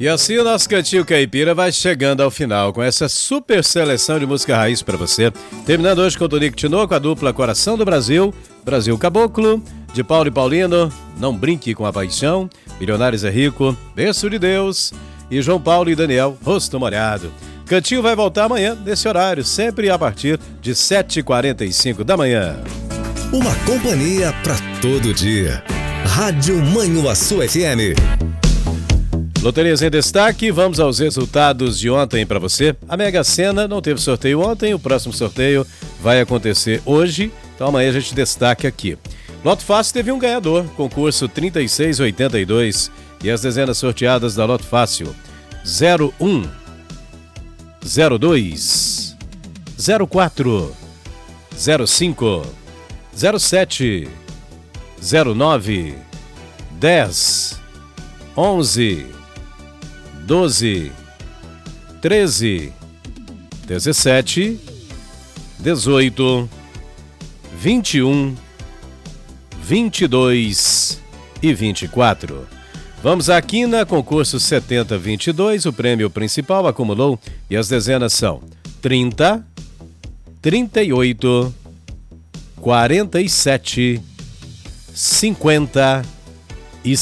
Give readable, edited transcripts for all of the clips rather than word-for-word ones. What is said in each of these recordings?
E assim o nosso Cantinho Caipira vai chegando ao final com essa super seleção de música raiz pra você. Terminando hoje com o Tonico Tinoco, a dupla Coração do Brasil, Brasil Caboclo, de Paulo e Paulino, Não Brinque com a Paixão, Milionários é Rico, Berço de Deus e João Paulo e Daniel, Rosto Molhado. Cantinho vai voltar amanhã, nesse horário, sempre a partir de 7h45 da manhã. Uma companhia pra todo dia. Rádio Manhuaçu FM. Loterias em destaque, vamos aos resultados de ontem para você. A Mega Sena não teve sorteio ontem, o próximo sorteio vai acontecer hoje, então amanhã a gente destaca aqui. Loto Fácil teve um ganhador, concurso 3682, e as dezenas sorteadas da Loto Fácil: 01, 02, 04, 05, 07, 09, 10, 11, 12, 13, 17, 18, 21, 22 e 24. Vamos à quina, concurso 7022, o prêmio principal acumulou e as dezenas são 30, 38, 47, 50 e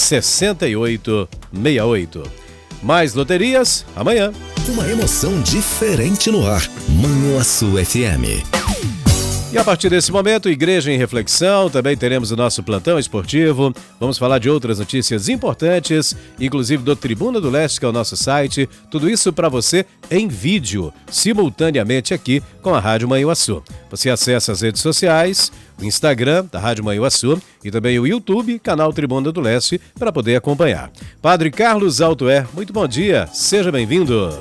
6868. Mais loterias amanhã. Uma emoção diferente no ar. Manhuaçu FM. E a partir desse momento, Igreja em Reflexão, também teremos o nosso plantão esportivo. Vamos falar de outras notícias importantes, inclusive do Tribuna do Leste, que é o nosso site. Tudo isso para você em vídeo, simultaneamente aqui com a Rádio Manhuaçu. Você acessa as redes sociais, o Instagram da Rádio Manhuaçu e também o YouTube, canal Tribuna do Leste, para poder acompanhar. Padre Carlos Altoé, muito bom dia, seja bem-vindo.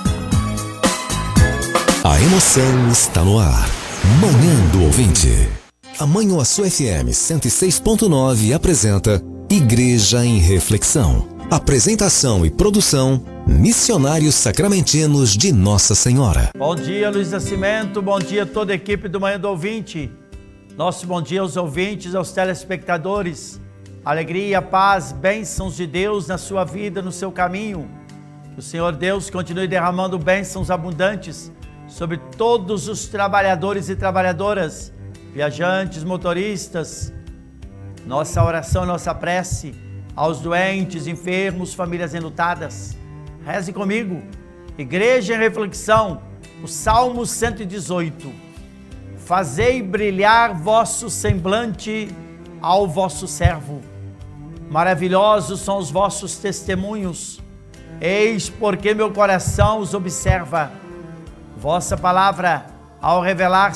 A emoção está no ar. Manhã do Ouvinte. A Manhuaçu FM 106.9 apresenta Igreja em Reflexão. Apresentação e produção, Missionários Sacramentinos de Nossa Senhora. Bom dia, Luiz Nascimento. Bom dia a toda a equipe do Manhã do Ouvinte. Nosso bom dia aos ouvintes, aos telespectadores. Alegria, paz, bênçãos de Deus na sua vida, no seu caminho. Que o Senhor Deus continue derramando bênçãos abundantes sobre todos os trabalhadores e trabalhadoras, viajantes, motoristas. Nossa oração, nossa prece aos doentes, enfermos, famílias enlutadas. Reze comigo. Igreja em Reflexão, o Salmo 118. Fazei brilhar vosso semblante ao vosso servo. Maravilhosos são os vossos testemunhos. Eis porque meu coração os observa. Vossa palavra, ao revelar